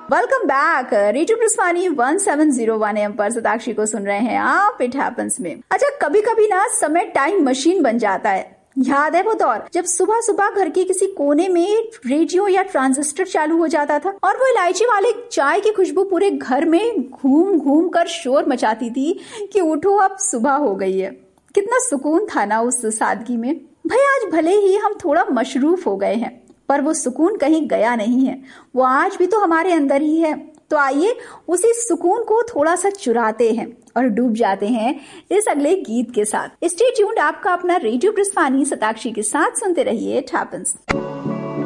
Welcome back. Radio ब्रिस्वानी 1701 AM पर सताक्षी को सुन रहे हैं आप इट हैपेंस में। अच्छा, कभी कभी ना समय टाइम मशीन बन जाता है। याद है वो दौर जब सुबह सुबह घर के किसी कोने में रेडियो या ट्रांजिस्टर चालू हो जाता था और वो इलायची वाले चाय की खुशबू पूरे घर में घूम घूम कर शोर मचाती थी कि उठो अब सुबह हो गई है। कितना सुकून था ना उस सादगी में। भाई आज भले ही हम थोड़ा मशरूफ हो गए हैं, पर वो सुकून कहीं गया नहीं है, वो आज भी तो हमारे अंदर ही है। तो आइए उसी सुकून को थोड़ा सा चुराते हैं और डूब जाते हैं इस अगले गीत के साथ। स्टे ट्यून्ड, आपका अपना रेडियो ब्रिस्वानी सताक्षी के साथ सुनते रहिए इट हैपेंस।